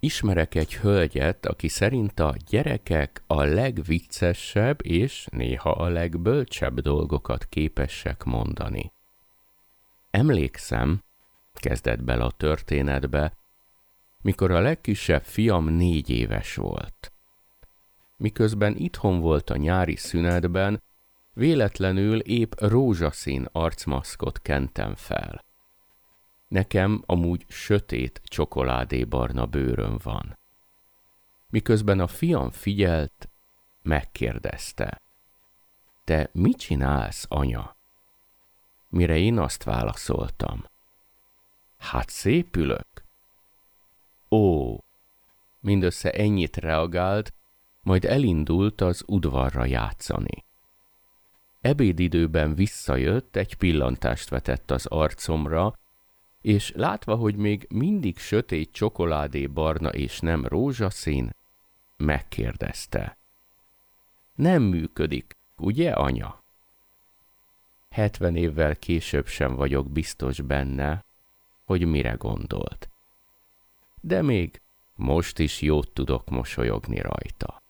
Ismerek egy hölgyet, aki szerint a gyerekek a legviccesebb és néha a legbölcsebb dolgokat képesek mondani. Emlékszem, kezdett bele a történetbe, mikor a legkisebb fiam 4 éves volt. Miközben itthon volt a nyári szünetben, véletlenül épp rózsaszín arcmaszkot kentem fel. Nekem amúgy sötét csokoládébarna bőröm van. Miközben a fiam figyelt, megkérdezte: te mit csinálsz, anya? Mire én azt válaszoltam: hát szépülök. Ó, mindössze ennyit reagált, majd elindult az udvarra játszani. Ebédidőben visszajött, egy pillantást vetett az arcomra, és látva, hogy még mindig sötét csokoládébarna és nem rózsaszín, megkérdezte: nem működik, ugye, anya? 70 évvel később sem vagyok biztos benne, hogy mire gondolt. De még most is jót tudok mosolyogni rajta.